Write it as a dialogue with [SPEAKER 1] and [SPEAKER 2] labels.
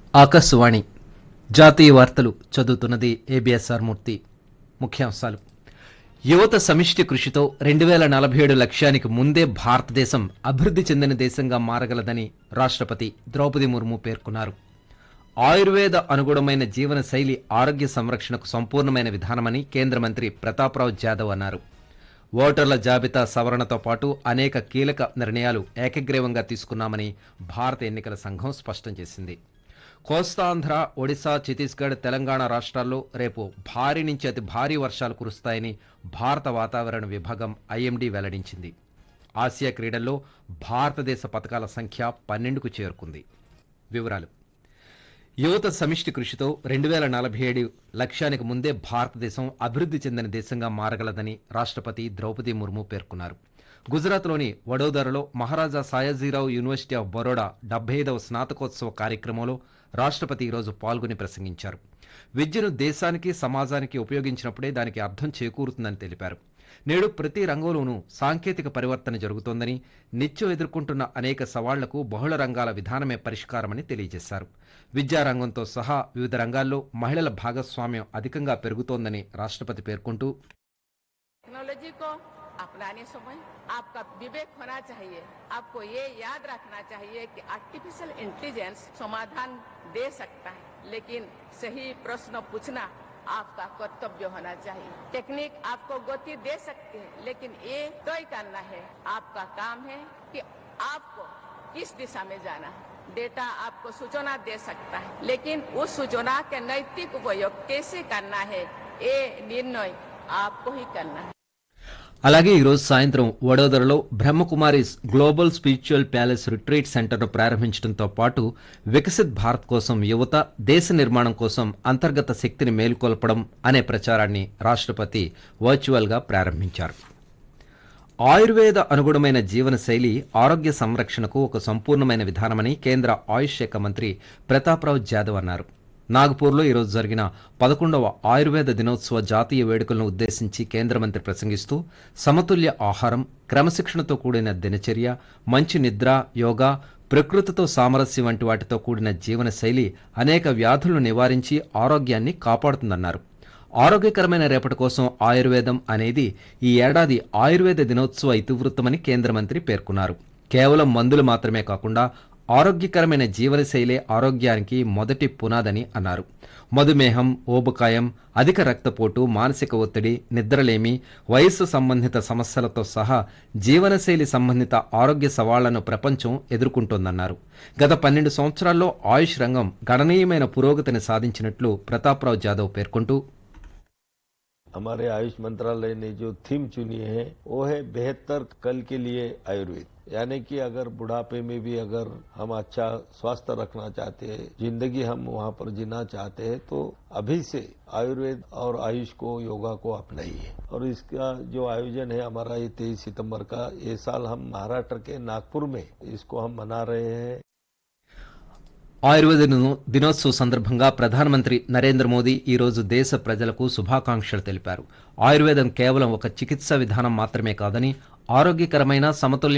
[SPEAKER 1] ఆకాశవాణి జాతీయ వార్తలు చదువుతున్నది ఏబిఎస్ఆర్ మూర్తి. ముఖ్యాంశాలు: యువత సమిష్టి కృషితో 2047 లక్ష్యానికి ముందే భారతదేశం అభివృద్ధి చెందిన దేశంగా మారగలదని రాష్ట్రపతి ద్రౌపది ముర్ము పేర్కొన్నారు. ఆయుర్వేద అనుగుణమైన జీవన శైలి ఆరోగ్య సంరక్షణకు సంపూర్ణమైన విధానమని కేంద్ర మంత్రి ప్రతాప్రావు జాదవ్ అన్నారు. ఓటర్ల జాబితా సవరణతో పాటు అనేక కీలక నిర్ణయాలు ఏకగ్రీవంగా తీసుకున్నామని భారత ఎన్నికల సంఘం స్పష్టం చేసింది. కోస్తాంధ్ర, ఒడిశా, ఛత్తీస్గఢ్, తెలంగాణ రాష్ట్రాల్లో రేపు భారీ నుంచి అతి భారీ వర్షాలు కురుస్తాయని భారత వాతావరణ విభాగం ఐఎండీ వెల్లడించింది. ఆసియా క్రీడల్లో భారతదేశ పతకాల సంఖ్య 12కు చేరుకుంది. వివరాలు: యువత సమిష్టి కృషితో 2047 లక్ష్యానికి ముందే భారతదేశం అభివృద్ధి చెందిన దేశంగా మారగలదని రాష్ట్రపతి ద్రౌపది ముర్ము పేర్కొన్నారు. గుజరాత్లోని వడోదరలో మహారాజా సాయాజీరావు యూనివర్సిటీ ఆఫ్ బరోడా 75వ స్నాతకోత్సవ కార్యక్రమంలో రాష్ట్రపతి ఈరోజు పాల్గొని ప్రసంగించారు. విద్యను దేశానికి, సమాజానికి ఉపయోగించినప్పుడే దానికి అర్థం చేకూరుతుందని తెలిపారు. నేడు ప్రతి రంగంలోనూ సాంకేతిక పరివర్తన జరుగుతోందని, నిత్యం ఎదుర్కొంటున్న అనేక సవాళ్లకు బహుళ రంగాల విధానమే పరిష్కారమని తెలియజేశారు. విద్యారంగంతో సహా వివిధ రంగాల్లో మహిళల భాగస్వామ్యం అధికంగా పెరుగుతోందని రాష్ట్రపతి పేర్కొంటూ,
[SPEAKER 2] टेक्नोलॉजी को अपनाने समय आपका विवेक होना चाहिए। आपको ये याद रखना चाहिए कि आर्टिफिशियल इंटेलिजेंस समाधान दे सकता है, लेकिन सही प्रश्न पूछना आपका कर्तव्य होना चाहिए। टेक्निक आपको गति दे सकती है, लेकिन ये तय करना है, आपका काम है कि आपको किस दिशा में जाना है। डेटा आपको सूचना दे सकता है, लेकिन उस सूचना के नैतिक उपयोग कैसे करना है, ये निर्णय आपको ही करना है.
[SPEAKER 1] అలాగే ఈరోజు సాయంత్రం వడోదరలో Brahma Kumaris global spiritual palace retreat సెంటర్ను ప్రారంభించడంతో పాటు వికసిత్ భారత్ కోసం యువత, దేశ నిర్మాణం కోసం అంతర్గత శక్తిని మేల్కొల్పడం అనే ప్రచారాన్ని రాష్ట్రపతి వర్చువల్గా ప్రారంభించారు. ఆయుర్వేద అనుగుణమైన జీవన శైలి ఆరోగ్య సంరక్షణకు ఒక సంపూర్ణమైన విధానమని కేంద్ర ఆయుష్ శాఖ మంత్రి ప్రతాప్రావు జాదవ్ అన్నారు. నాగపూర్లో ఈరోజు జరిగిన 11వ ఆయుర్వేద దినోత్సవ జాతీయ వేడుకలను ఉద్దేశించి కేంద్ర మంత్రి ప్రసంగిస్తూ, సమతుల్య ఆహారం, క్రమశిక్షణతో కూడిన దినచర్య, మంచి నిద్ర, యోగా, ప్రకృతితో సామరస్యం వంటి వాటితో కూడిన జీవన శైలి అనేక వ్యాధులను నివారించి ఆరోగ్యాన్ని కాపాడుతుందన్నారు. ఆరోగ్యకరమైన రేపటి కోసం ఆయుర్వేదం అనేది ఈ ఏడాది ఆయుర్వేద దినోత్సవ ఇతివృత్తమని కేంద్ర మంత్రి పేర్కొన్నారు. కేవలం మందులు మాత్రమే కాకుండా ఆరోగ్యకరమైన జీవనశైలే ఆరోగ్యానికి మొదటి పునాదని అన్నారు. మధుమేహం, ఊబకాయం, అధిక రక్తపోటు, మానసిక ఒత్తిడి, నిద్రలేమి, వయస్సు సంబంధిత సమస్యలతో సహా జీవనశైలి సంబంధిత ఆరోగ్య సవాళ్లను ప్రపంచం ఎదుర్కొంటోందన్నారు. గత 12 సంవత్సరాల్లో ఆయుష్ రంగం గణనీయమైన పురోగతిని సాధించినట్లు ప్రతాప్రావు జాదవ్ పేర్కొంటూ,
[SPEAKER 3] हमारे आयुष मंत्रालय ने जो थीम चुनी है वो है बेहतर कल के लिए आयुर्वेद। यानी कि अगर बुढ़ापे में भी अगर हम अच्छा स्वास्थ्य रखना चाहते हैं, जिंदगी हम वहाँ पर जीना चाहते हैं, तो अभी से आयुर्वेद और आयुष को, योगा को अपनाइए। और इसका जो आयोजन है हमारा ये 23 सितंबर का, ये साल हम महाराष्ट्र के नागपुर में इसको हम मना रहे हैं.
[SPEAKER 1] ఆయుర్వేద దినోత్సవ సందర్భంగా ప్రధానమంత్రి నరేంద్ర మోదీ ఈరోజు దేశ ప్రజలకు శుభాకాంక్షలు తెలిపారు. ఆయుర్వేదం కేవలం ఒక చికిత్సా విధానం మాత్రమే కాదని, ఆరోగ్యకరమైన సమతుల్య